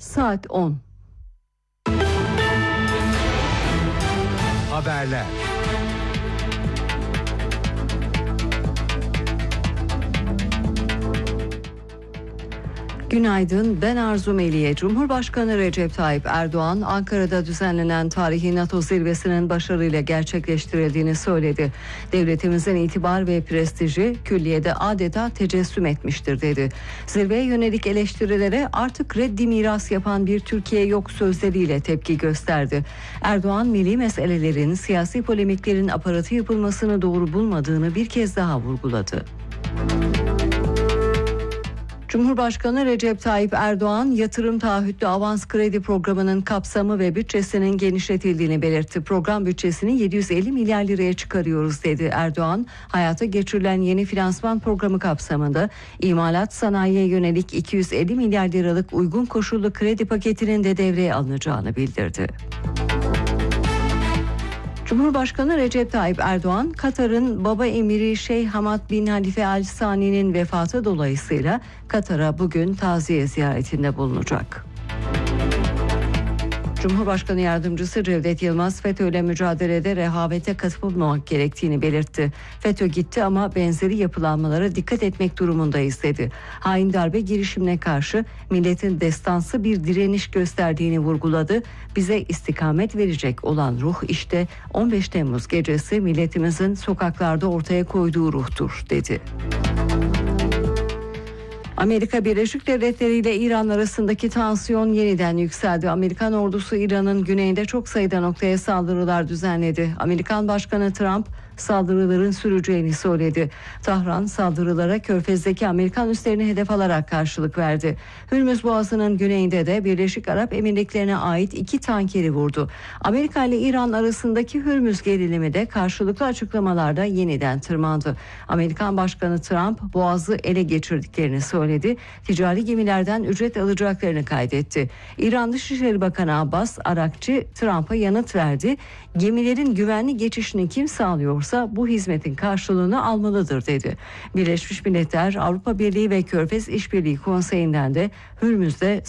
Saat 10. Haberler. Günaydın, ben Arzu Meliye. Cumhurbaşkanı Recep Tayyip Erdoğan, Ankara'da düzenlenen tarihi NATO zirvesinin başarıyla gerçekleştirildiğini söyledi. Devletimizin itibar ve prestiji külliyede adeta tecessüm etmiştir dedi. Zirveye yönelik eleştirilere artık reddi miras yapan bir Türkiye yok sözleriyle tepki gösterdi. Erdoğan, milli meselelerin, siyasi polemiklerin aparatı yapılmasını doğru bulmadığını bir kez daha vurguladı. Cumhurbaşkanı Recep Tayyip Erdoğan, yatırım taahhütlü avans kredi programının kapsamı ve bütçesinin genişletildiğini belirtti. Program bütçesini 750 milyar liraya çıkarıyoruz dedi Erdoğan. Hayata geçirilen yeni finansman programı kapsamında imalat sanayiye yönelik 250 milyar liralık uygun koşullu kredi paketinin de devreye alınacağını bildirdi. Cumhurbaşkanı Recep Tayyip Erdoğan, Katar'ın baba emiri Şeyh Hamad bin Halife Al Sani'nin vefatı dolayısıyla Katar'a bugün taziye ziyaretinde bulunacak. Cumhurbaşkanı Yardımcısı Cevdet Yılmaz, FETÖ'yle mücadelede rehavete katılmamak gerektiğini belirtti. FETÖ gitti ama benzeri yapılanmalara dikkat etmek durumundayız dedi. Hain darbe girişimine karşı milletin destansı bir direniş gösterdiğini vurguladı. Bize istikamet verecek olan ruh işte 15 Temmuz gecesi milletimizin sokaklarda ortaya koyduğu ruhtur dedi. Amerika Birleşik Devletleri ile İran arasındaki tansiyon yeniden yükseldi. Amerikan ordusu İran'ın güneyinde çok sayıda noktaya saldırılar düzenledi. Amerikan Başkanı Trump saldırıların süreceğini söyledi. Tahran saldırılara Körfez'deki Amerikan üslerini hedef alarak karşılık verdi. Hürmüz Boğazı'nın güneyinde de Birleşik Arap Emirlikleri'ne ait 2 tankeri vurdu. Amerika ile İran arasındaki Hürmüz gerilimi de karşılıklı açıklamalarda yeniden tırmandı. Amerikan Başkanı Trump Boğaz'ı ele geçirdiklerini söyledi. Ticari gemilerden ücret alacaklarını kaydetti. İran Dışişleri Bakanı Abbas Arakçı Trump'a yanıt verdi. Gemilerin güvenli geçişini kim sağlıyorsa bu hizmetin karşılığını almalıdır dedi. Birleşmiş Milletler, Avrupa Birliği ve Körfez İşbirliği Konseyi'nden de Hürmüz'de